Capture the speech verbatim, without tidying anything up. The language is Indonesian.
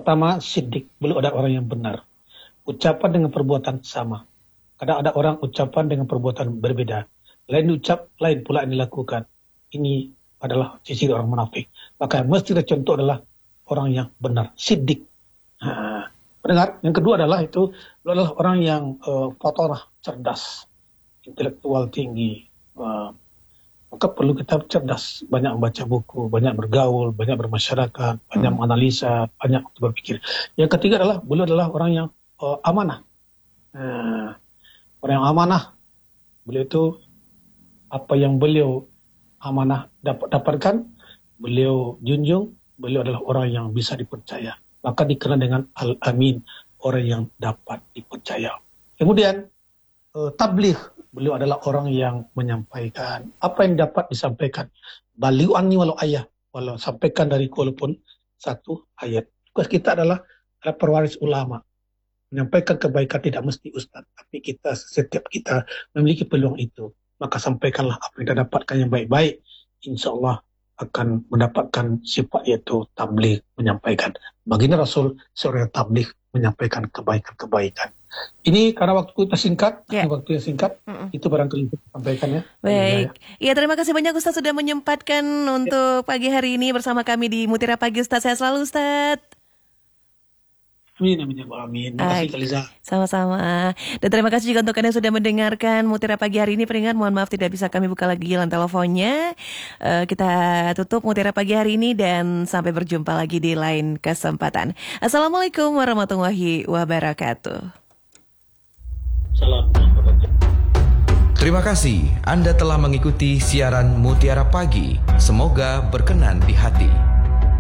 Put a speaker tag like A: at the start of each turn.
A: pertama, siddiq, belum ada orang yang benar. Ucapan dengan perbuatan sama. Kadang ada orang ucapan dengan perbuatan berbeda. Lain ucap, lain pula yang dilakukan. Ini adalah sisi orang munafik. Maka mesti contoh adalah orang yang benar, siddiq. Ha, pendengar, yang kedua adalah itu adalah orang yang uh, fatarah, cerdas, intelektual tinggi. Uh, maka perlu kita cerdas, banyak membaca buku, banyak bergaul, banyak bermasyarakat, banyak hmm. menganalisa, banyak berpikir. Yang ketiga adalah beliau adalah orang yang uh, amanah. Uh, orang yang amanah, beliau itu apa yang beliau amanah dapat dapatkan, beliau junjung, beliau adalah orang yang bisa dipercaya. Maka dikenal dengan Al-Amin, orang yang dapat dipercaya. Kemudian uh, tabligh, beliau adalah orang yang menyampaikan apa yang dapat disampaikan. Baliu anni walau ayat, walau sampaikan dari walaupun satu ayat. Tugas kita adalah, adalah pewaris ulama. Menyampaikan kebaikan tidak mesti ustaz, tapi kita setiap kita memiliki peluang itu. Maka sampaikanlah apa yang kita dapatkan yang baik-baik. Insya Allah akan mendapatkan sifat yaitu tabligh, menyampaikan. Baginda Rasul seorang tabligh, menyampaikan kebaikan-kebaikan. Ini karena waktu kita singkat, yeah. ini waktu yang singkat, mm-mm. itu barangkali kita sampaikan ya.
B: Baik, ya, ya terima kasih banyak Ustaz sudah menyempatkan ya. untuk pagi hari ini bersama kami di Mutiara Pagi Ustaz. Sehat selalu Ustaz.
A: Amin, amin, amin. Terima kasih Kaliza.
B: Sama-sama. Dan terima kasih juga untuk Anda yang sudah mendengarkan Mutiara Pagi hari ini. Pendengar, mohon maaf tidak bisa kami buka lagi jalan teleponnya. Uh, kita tutup Mutiara Pagi hari ini dan sampai berjumpa lagi di lain kesempatan. Assalamualaikum warahmatullahi wabarakatuh.
A: Salam.
C: Terima kasih Anda telah mengikuti siaran Mutiara Pagi. Semoga berkenan di hati.